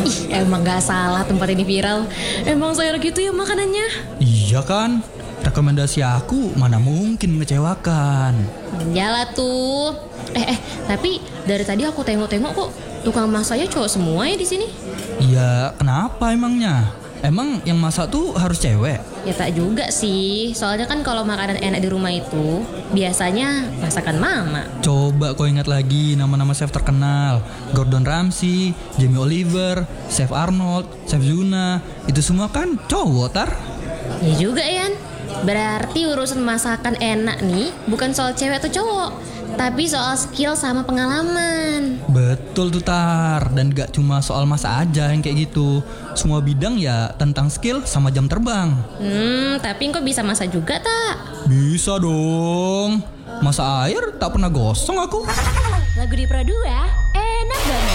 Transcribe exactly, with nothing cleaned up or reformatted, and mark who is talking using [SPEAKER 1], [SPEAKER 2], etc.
[SPEAKER 1] Ih, emang gak salah tempat ini viral. Emang sayur gitu ya makanannya.
[SPEAKER 2] Iya kan? Rekomendasi aku mana mungkin mengecewakan.
[SPEAKER 1] Iyalah tuh. Eh eh, tapi dari tadi aku tengok-tengok kok tukang masaknya cowok semua ya di sini.
[SPEAKER 2] Iya, kenapa emangnya? Emang yang masak tuh harus cewek?
[SPEAKER 1] Ya tak juga sih. Soalnya kan kalau makanan enak di rumah itu biasanya masakan mama.
[SPEAKER 2] Coba kau ingat lagi nama-nama chef terkenal. Gordon Ramsay, Jamie Oliver, Chef Arnold, Chef Zuna. Itu semua kan cowok, Tar.
[SPEAKER 1] Ya juga Yan. Berarti urusan masakan enak nih bukan soal cewek atau cowok, tapi soal skill sama pengalaman.
[SPEAKER 2] Betul tuh, Tar. Dan gak cuma soal masak aja yang kayak gitu. Semua bidang ya tentang skill sama jam terbang.
[SPEAKER 1] Hmm, tapi kok bisa masak juga tak?
[SPEAKER 2] Bisa dong. Masak air tak pernah gosong aku.
[SPEAKER 1] Lagu di Pro dua